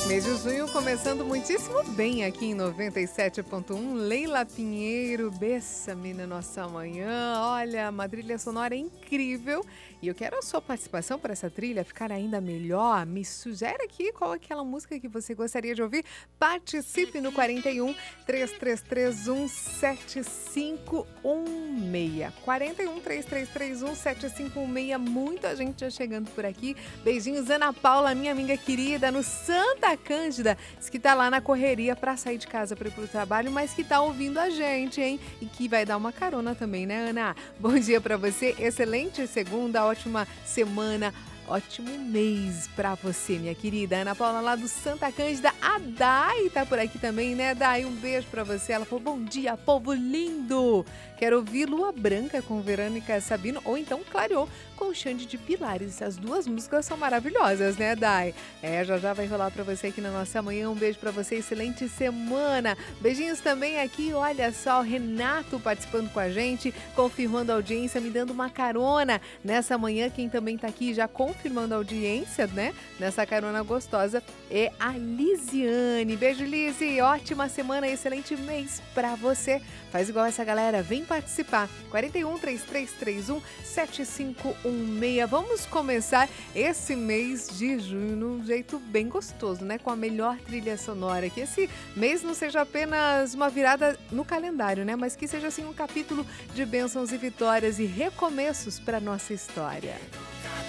Mês de junho começando muitíssimo bem aqui em 97.1. Leila Pinheiro, bessa-me na nossa manhã. Olha, uma trilha sonora incrível. E eu quero a sua participação para essa trilha ficar ainda melhor. Me sugere aqui qual é aquela música que você gostaria de ouvir. Participe no 41 3331 7516. 41 3331 7516. Muita gente já chegando por aqui. Beijinhos, Ana Paula, minha amiga querida, no Santa Cândida, diz que tá lá na correria para sair de casa para ir pro trabalho, mas que tá ouvindo a gente, hein? E que vai dar uma carona também, né, Ana? Bom dia para você, excelente segunda, ótima semana. Ótimo mês pra você, minha querida. Ana Paula lá do Santa Cândida. A Dai tá por aqui também, né, Dai? Um beijo pra você. Ela falou, bom dia, povo lindo. Quero ouvir Lua Branca com Verônica Sabino ou então Clareou com Xande de Pilares. As duas músicas são maravilhosas, né, Dai? Já vai rolar pra você aqui na nossa manhã. Um beijo pra você, excelente semana. Beijinhos também aqui, olha só, o Renato participando com a gente, confirmando a audiência, me dando uma carona nessa manhã. Quem também tá aqui já confirmando a audiência, né? Nessa carona gostosa é a Lisiane. Beijo, Lisi. Ótima semana, excelente mês pra você. Faz igual essa galera, vem participar. 41 3331 7516. Vamos começar esse mês de junho num jeito bem gostoso, né? Com a melhor trilha sonora. Que esse mês não seja apenas uma virada no calendário, né? Mas que seja assim um capítulo de bênçãos e vitórias e recomeços para nossa história.